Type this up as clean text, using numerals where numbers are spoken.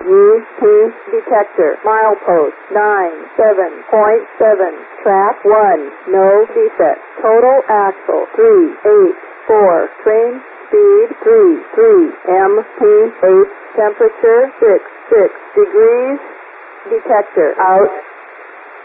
UP detector. Milepost 97.7. Track 1. No defect. Total axle 384. Train speed 33 mph. Temperature 66 degrees. Detector out.